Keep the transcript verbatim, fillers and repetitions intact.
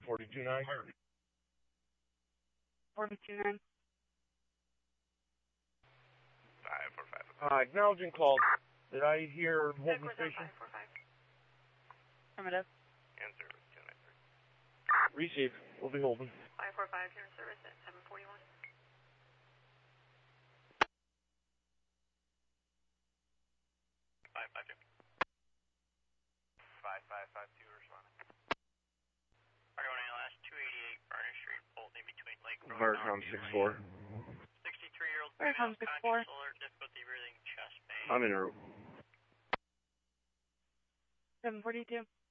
forty-two nine. forty-two nine. five four five. Uh, acknowledging call. Did I hear Holton Station? Affirmative. In service, two nine three. Receive. Will be Holton. five four five, you're in service at seven forty-one. five five two. five five five two, responding. Alright, one last two eighty-eight Furnace Street, Bolton, in between Lake Road. Varcom six four. sixty-three-year-old Varcom female, six four. conscious, alert, difficulty breathing, chest pain. I'm in route. seven forty-two.